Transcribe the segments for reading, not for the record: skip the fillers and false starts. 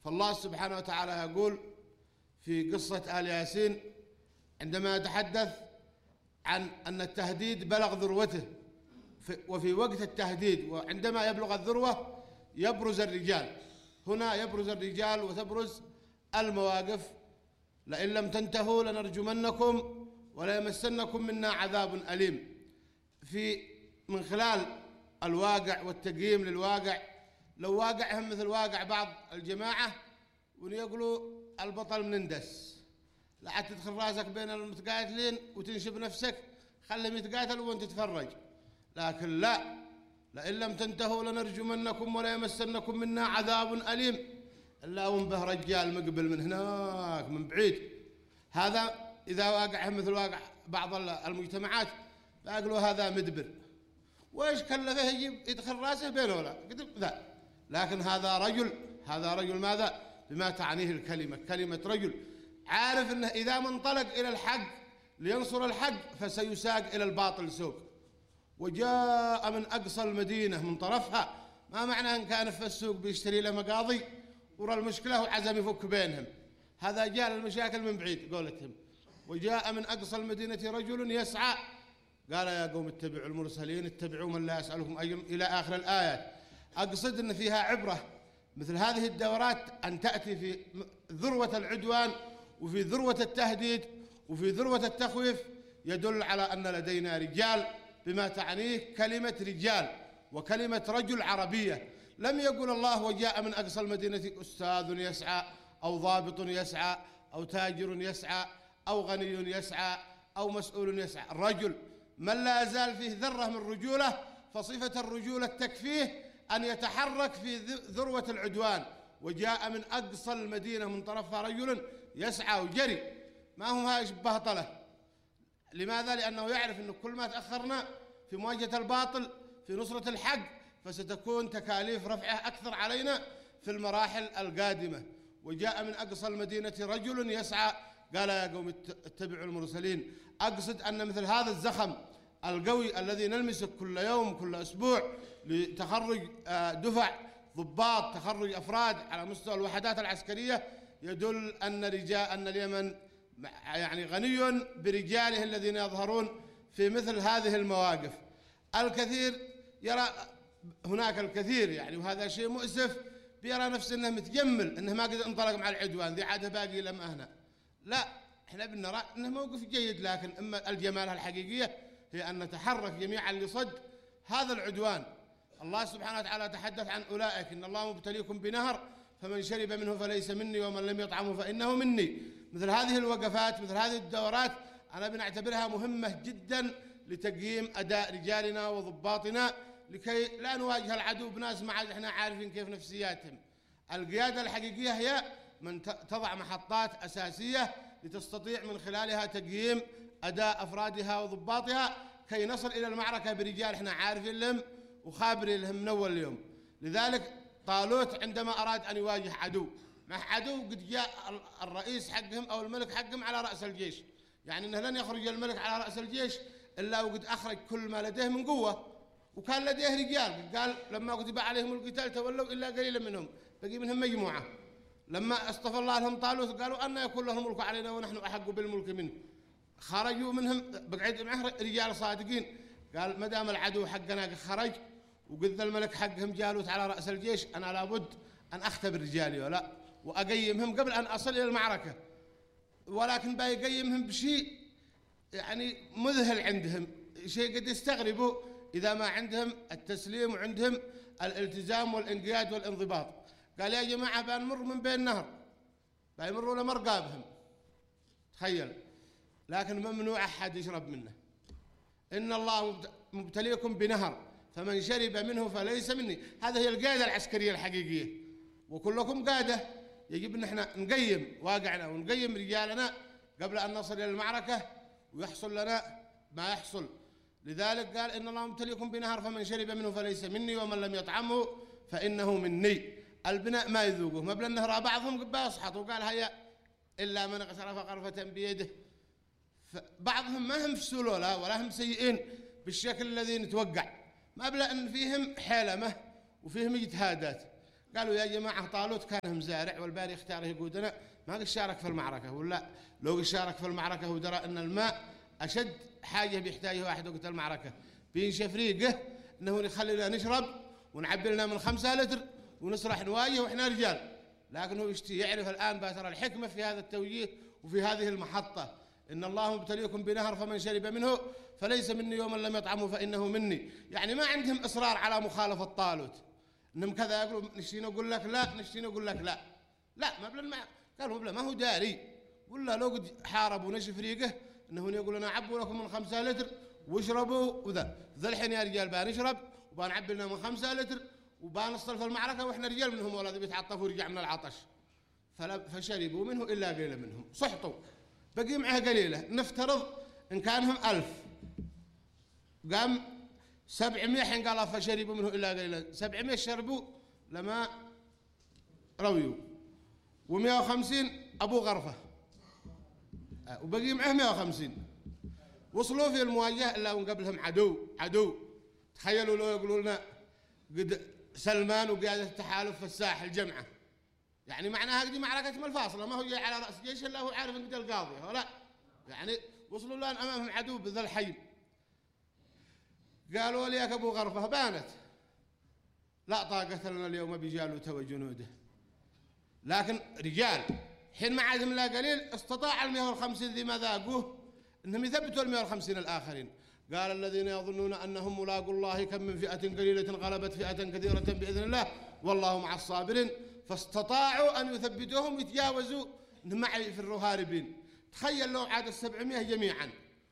فالله سبحانه وتعالى يقول في قصة آل ياسين عندما يتحدث عن أن التهديد بلغ ذروته، وفي وقت التهديد وعندما يبلغ الذروة يبرز الرجال. هنا يبرز الرجال وتبرز المواقف: لئن لم تنتهوا لنرجمنكم وليمسنكم منا عذاب أليم. من خلال الواقع والتقييم للواقع، لو واقعهم مثل واقع بعض الجماعة ويقولوا البطل منندس، لا عاد تدخل راسك بين المتقاتلين وتنشب نفسك، خلهم يتقاتلوا وانت تتفرج. لكن لا، لئن لم تنتهوا لنرجمنكم وليمسنكم منا عذاب أليم، إلا به رجال مقبل من هناك من بعيد. هذا إذا واقعهم مثل واقع بعض المجتمعات فيقولوا هذا مدبر، وإيش كلفه يجيب يدخل راسه بينه ولا لا. لكن هذا رجل ماذا؟ بما تعنيه الكلمة، كلمة رجل عارف أنه إذا ما انطلق إلى الحق لينصر الحق فسيساق إلى الباطل سوق. وجاء من أقصى المدينة من طرفها، ما معنى أن كان في السوق بيشتري له مقاضي ورى المشكلة وعزم يفك بينهم، هذا جاء المشاكل من بعيد قولتهم. وجاء من أقصى المدينة رجل يسعى، قال يا قوم اتبعوا المرسلين اتبعوا من لا يسألكم أجرا إلى آخر الآيات. أقصد أن فيها عبرة مثل هذه الدورات أن تأتي في ذروة العدوان وفي ذروة التهديد وفي ذروة التخويف، يدل على أن لدينا رجال بما تعنيه كلمة رجال وكلمة رجل عربية. لم يقل الله وجاء من أقصى المدينة أستاذ يسعى أو ضابط يسعى أو تاجر يسعى أو غني يسعى أو مسؤول يسعى. الرجل من لا يزال فيه ذرة من رجولة، فصفة الرجولة تكفيه أن يتحرك في ذروة العدوان. وجاء من أقصى المدينة من طرفها رجل يسعى وجري، ما هو هاي بهطلة. لماذا؟ لأنه يعرف أنه كل ما تأخرنا في مواجهة الباطل في نصرة الحق فستكون تكاليف رفعه أكثر علينا في المراحل القادمة. وجاء من أقصى المدينة رجل يسعى، قال يا قوم اتبعوا المرسلين. أقصد أن مثل هذا الزخم القوي الذي نلمسه كل يوم كل أسبوع لتخرج دفع ضباط، تخرج أفراد على مستوى الوحدات العسكرية، يدل أن اليمن يعني غني برجاله الذين يظهرون في مثل هذه المواقف. الكثير يرى هناك الكثير يعني، وهذا شيء مؤسف، بيرى نفسه أنه متجمل، أنه ما قد انطلق مع العدوان، ذي عاده باقي لم أهنا. لا، احنا بنرى أنه موقف جيد، لكن إما الجمالة الحقيقية هي أن نتحرك جميعا لصد هذا العدوان. الله سبحانه وتعالى تحدث عن أولئك: إن الله مبتليكم بنهر فمن شرب منه فليس مني ومن لم يطعمه فإنه مني. مثل هذه الوقفات، مثل هذه الدورات، أنا بنعتبرها مهمة جدا لتقييم أداء رجالنا وضباطنا، لكي لا نواجه العدو بناس ما عاد احنا عارفين كيف نفسياتهم. القيادة الحقيقية هي من تضع محطات أساسية لتستطيع من خلالها تقييم أداء أفرادها وضباطها، كي نصل إلى المعركة برجال احنا عارفين لهم وخابرين لهم من أول اليوم. لذلك طالوت عندما أراد أن يواجه عدو، مع عدو قد جاء الرئيس حقهم أو الملك حقهم على رأس الجيش، يعني أنه لن يخرج الملك على رأس الجيش إلا وقد أخرج كل ما لديه من قوة، وكان لديه رجال. قال لما كتب عليهم القتال تولوا إلا قليلا منهم، بقي منهم مجموعة. لما اصطفى الله لهم طالوت قالوا أن يكون لهم الملك علينا ونحن أحق بالملك منه، خرجوا منهم بقعد معه رجال صادقين. قال ما دام العدو حقنا خرج وقذ الملك حقهم جالوت على رأس الجيش، أنا لابد أن أختبر رجالي ولا وأقيمهم قبل أن أصل إلى المعركة. ولكن بيقيمهم بشيء يعني مذهل عندهم، شيء قد يستغربوا إذا ما عندهم التسليم وعندهم الالتزام والانقياد والانضباط. قال يا جماعة بنمر من بين نهر، بيمروا لمرقابهم، تخيل، لكن ممنوع أحد يشرب منه. إن الله مبتليكم بنهر فمن شرب منه فليس مني. هذه هي القيادة العسكرية الحقيقية، وكلكم قادة. يجب أن احنا نقيم واقعنا ونقيم رجالنا قبل أن نصل إلى المعركة ويحصل لنا ما يحصل. لذلك قال إن الله مبتليكم بنهر فمن شرب منه فليس مني ومن لم يطعمه فإنه مني. البناء ما يذوقه، ما بلا النهر بعضهم بيصحط وقال هيا إلا من اغترف غرفة بيده. بعضهم ما هم فسولولا ولا هم سيئين بالشكل الذي نتوقع، ما بلا أن فيهم حلمة وفيهم اجتهادات. قالوا يا جماعة طالوت كان مزارع والباري اختاره يقودنا، ما قد شارك في المعركة، ولا لو قد شارك في المعركة ودرى أن الماء أشد حاجة بيحتاجها واحد وقت المعركة، بينشف ريقه أنه يخلينا نشرب ونعبي لنا من 5 لتر ونسرح نواجه وإحنا رجال. لكن هو يعرف الآن باتر الحكمة في هذا التوجيه وفي هذه المحطة، إن الله مبتليكم بنهر فمن شرب منه فليس مني يوما لم يطعمه فإنه مني. يعني ما عندهم إصرار على مخالفة طالوت، إنهم كذا يقولوا نشتي نقول لك لا، نشتي نقول لك لا، لا ما بلا قالوا بلا ما هو داري، ولا لو قد حارب ونشف ريقه إنه يقول أنا أعبوا لكم من 5 لتر واشربوا وذا الحين يا رجال بنشرب وبنعبي لنا من 5 لتر وبنصل في المعركة وإحنا رجال منهم ولا بيتعطفوا ورجع من العطش. فشربوا منه إلا قليل منهم، صحطوا بقي معه قليلة. نفترض إن كانهم 1000 قام 700 حين قال فشربوا منه إلا قليلا، 700 شربوا لما رويوا، و150 أبو غرفة وبقي معه 150. وصلوا في المواجهة إلا وقبلهم عدو. تخيلوا لو يقولوا لنا قد سلمان وقيادة التحالف في الساحل جمعة، يعني معناها هذه معركة الفاصلة، ما هو جاي على رأس جيش إلا هو عارف إن القاضي لا، يعني وصلوا الآن أمامهم عدو بذا الحي. قالوا ليك أبو غرفة بانت لا طاقة لنا اليوم بجالوت وجنوده، لكن رجال حين ما عادهم لا قليل استطاع 150 ذي ما ذاقوه إنهم يثبتوا 150 الآخرين. قال الذين يظنون أنهم ملاقوا الله كم من فئة قليلة غلبت فئة كثيرة بإذن الله والله مع الصابرين. فاستطاعوا أن يثبتوهم يتجاوزوا معي في الرهاربين. تخيل لو عاد 700 جميعا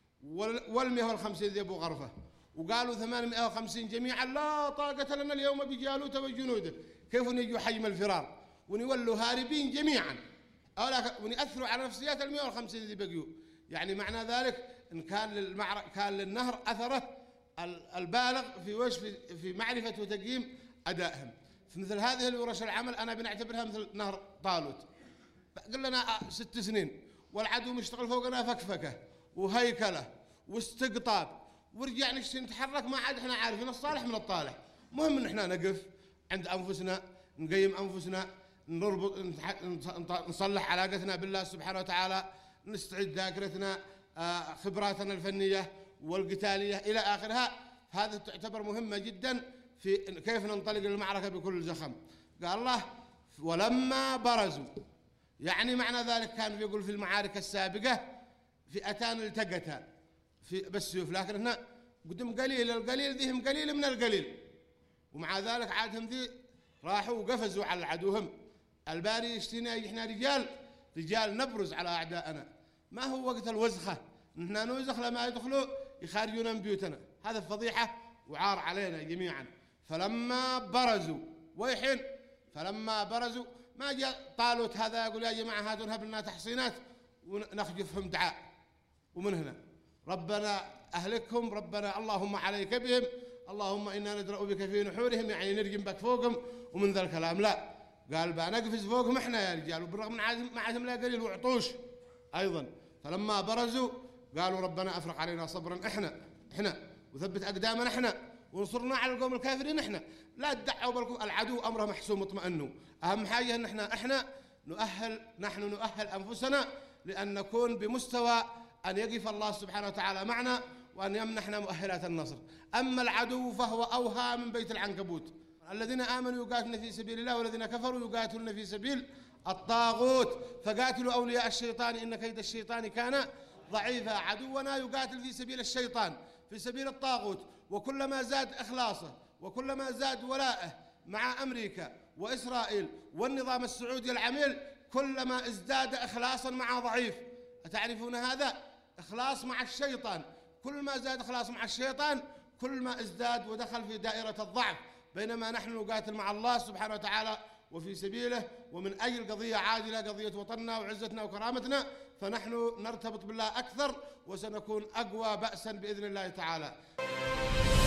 وال150 ذي أبو غرفة، وقالوا 850 جميعا لا طاقة لنا اليوم بجالوت وجنوده، كيف نجوا حجم الفرار ونولوا هاربين جميعا ونأثروا على نفسيات 150 ذي بقيوا. يعني معنى ذلك إن كان للنهر أثره البالغ في معرفة وتقييم أدائهم. في مثل هذه الورش العمل أنا بنعتبرها مثل نهر طالوت، قل لنا 6 سنين والعدو مشتغل فوقنا فكفكة وهيكلة واستقطاب، ورجع نشتي نتحرك ما عاد احنا عارفين الصالح من الطالح. مهم ان احنا نقف عند أنفسنا، نقيم أنفسنا، نربط، نصلح علاقتنا بالله سبحانه وتعالى، نستعد ذاكرتنا، خبراتنا الفنية والقتالية إلى آخرها. هذا تعتبر مهمة جدا في كيف ننطلق للمعركة بكل زخم. قال الله ولما برزوا، يعني معنى ذلك كان يقول في المعارك السابقة فئتان التقتا بالسيوف، لكن هنا قدم قليل، القليل ذيهم قليل من القليل، ومع ذلك عادهم ذي راحوا وقفزوا على عدوهم. الباري يشتينا احنا رجال نبرز على أعدائنا، ما هو وقت الوزخة نحن نوزخ لما يدخلوا يخارجونا من بيوتنا، هذا فضيحة وعار علينا جميعا. فلما برزوا ويحين فلما برزوا ما جاء طالوت هذا يقول يا جماعة هاتوا نهب لنا تحصينات ونخجفهم دعاء ومن هنا ربنا أهلكهم، ربنا اللهم عليك بهم، اللهم إنا ندرأ بك في نحورهم، يعني نرجم بك فوقهم ومن ذا الكلام. لا، قال بنقفز فوقهم احنا يا رجال، وبالرغم من ما عادهم لا قليل وعطوش أيضا. فلما برزوا قالوا ربنا أفرغ علينا صبرا احنا وثبت أقدامنا احنا وانصرنا على القوم الكافرين احنا. لا تدعوا بالكم، العدو أمره محسوم اطمئنوا. أهم حاجة أن احنا نحن نؤهل أنفسنا لأن نكون بمستوى أن يقف الله سبحانه وتعالى معنا وأن يمنحنا مؤهلات النصر. أما العدو فهو أوهى من بيت العنكبوت. الذين آمنوا يقاتلون في سبيل الله والذين كفروا يقاتلون في سبيل الطاغوت، فقاتلوا أولياء الشيطان إن كيد الشيطان كان ضعيفا. عدونا يقاتل في سبيل الشيطان، في سبيل الطاغوت، وكلما زاد إخلاصه وكلما زاد ولاءه مع أمريكا وإسرائيل والنظام السعودي العميل كلما ازداد إخلاصا مع ضعيف. أتعرفون هذا؟ إخلاص مع الشيطان، كل ما زاد إخلاص مع الشيطان كل ما ازداد ودخل في دائرة الضعف، بينما نحن نقاتل مع الله سبحانه وتعالى وفي سبيله ومن أجل قضية عاجلة، قضية وطننا وعزتنا وكرامتنا، فنحن نرتبط بالله أكثر وسنكون أقوى بأسا بإذن الله تعالى.